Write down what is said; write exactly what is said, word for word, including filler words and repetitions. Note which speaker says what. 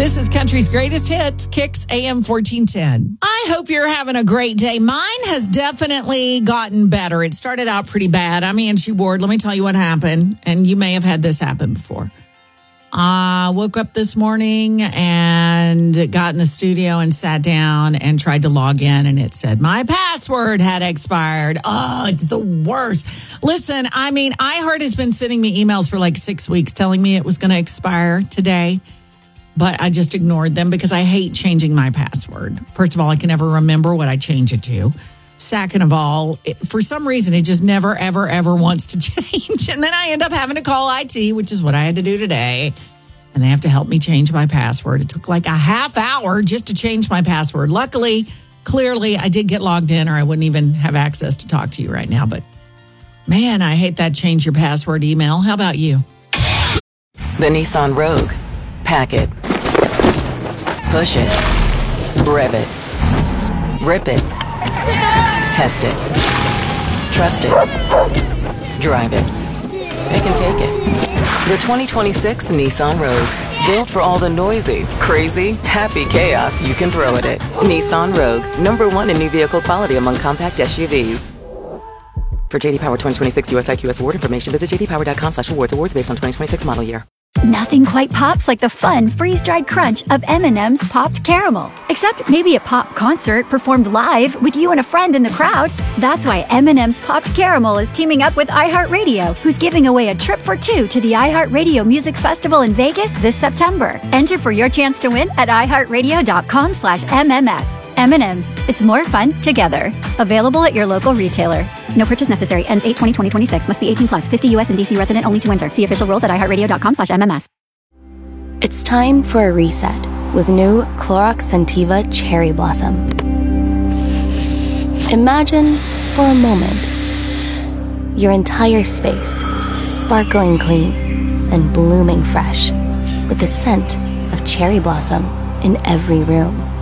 Speaker 1: This is Country's Greatest Hits, Kicks A M fourteen ten. I hope you're having a great day. Mine has definitely gotten better. It started out pretty bad. I'm Angie Ward. Let me tell you what happened. And you may have had this happen before. I uh, woke up this morning and got in the studio and sat down and tried to log in, and it said my password had expired. Oh, it's the worst. Listen, I mean, iHeart has been sending me emails for like six weeks telling me it was going to expire today. But I just ignored them because I hate changing my password. First of all, I can never remember what I change it to. Second of all, it, for some reason, it just never, ever, ever wants to change. And then I end up having to call I T, which is what I had to do today. And they have to help me change my password. It took like a half hour just to change my password. Luckily, clearly, I did get logged in or I wouldn't even have access to talk to you right now. But man, I hate that change your password email. How about you?
Speaker 2: The Nissan Rogue. Pack it. Push it. Rev it. Rip it. Test it. Trust it. Drive it. Pick and take it. The twenty twenty-six Nissan Rogue. Built for all the noisy, crazy, happy chaos you can throw at it. Nissan Rogue. Number one in new vehicle quality among compact S U Vs. For J D Power twenty twenty-six U S I Q S award information, visit j d power dot com slash awards. Awards based on twenty twenty-six model year.
Speaker 3: Nothing quite pops like the fun, freeze-dried crunch of M and M's Popped Caramel. Except maybe a pop concert performed live with you and a friend in the crowd. That's why M and M's Popped Caramel is teaming up with iHeartRadio, who's giving away a trip for two to the iHeartRadio Music Festival in Vegas this September. Enter for your chance to win at iHeartRadio dot com slash M M S. M and M's. It's more fun together. Available at your local retailer. No purchase necessary. Ends eight twenty twenty twenty-six. Must be eighteen plus. fifty U S and D C resident only to enter. See official rules at iHeartRadio dot com slash M M S.
Speaker 4: It's time for a reset with new Clorox Scentiva Cherry Blossom. Imagine, for a moment, your entire space sparkling clean and blooming fresh with the scent of cherry blossom in every room.